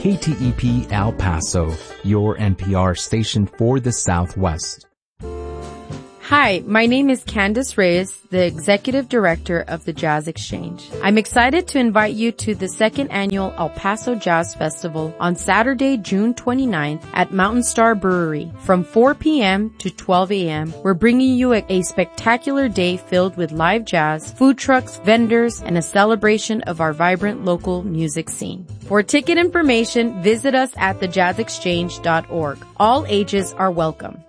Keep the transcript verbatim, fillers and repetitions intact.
K T E P El Paso, your N P R station for the Southwest. Hi, my name is Candice Reyes, the Executive Director of the Jazz Exchange. I'm excited to invite you to the second annual El Paso Jazz Festival on Saturday, June twenty-ninth at Mountain Star Brewery. From four p.m. to twelve a.m., we're bringing you a, a spectacular day filled with live jazz, food trucks, vendors, and a celebration of our vibrant local music scene. For ticket information, visit us at the jazz exchange dot org. All ages are welcome.